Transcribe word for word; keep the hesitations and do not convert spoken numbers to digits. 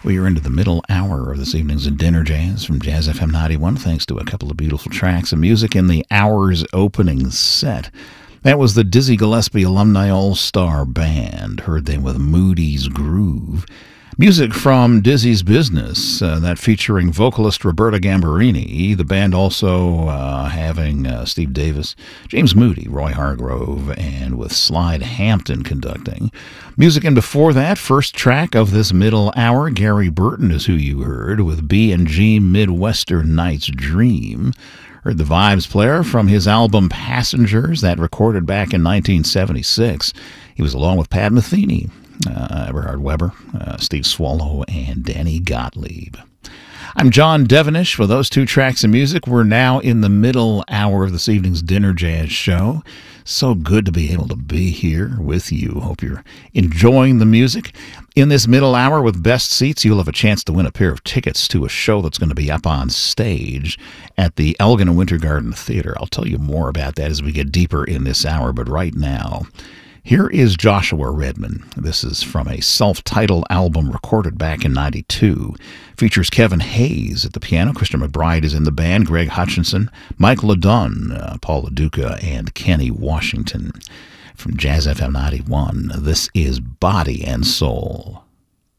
We are into the middle hour of this evening's Dinner Jazz from Jazz F M ninety-one, thanks to a couple of beautiful tracks of music in the hour's opening set. That was the Dizzy Gillespie Alumni All-Star Band. Heard them with Moody's Groove. Music from Dizzy's Business, uh, that featuring vocalist Roberta Gambarini. The band also uh, having uh, Steve Davis, James Moody, Roy Hargrove, and with Slide Hampton conducting. Music in before that, first track of this middle hour, Gary Burton is who you heard with B and G Midwestern Night's Dream. Heard the Vibes Player from his album Passengers, that recorded back in nineteen seventy-six. He was along with Pat Metheny, Uh, Eberhard Weber, uh, Steve Swallow, and Danny Gottlieb. I'm John Devenish. With those two tracks of music, we're now in the middle hour of this evening's Dinner Jazz show. So good to be able to be here with you. Hope you're enjoying the music. In this middle hour with best seats, you'll have a chance to win a pair of tickets to a show that's going to be up on stage at the Elgin and Winter Garden Theater. I'll tell you more about that as we get deeper in this hour, but right now, here is Joshua Redman. This is from a self-titled album recorded back in ninety-two. Features Kevin Hayes at the piano. Christian McBride is in the band. Greg Hutchinson, Mike LeDunn, uh, Paul LaDuca, and Kenny Washington. From Jazz F M ninety-one, this is Body and Soul.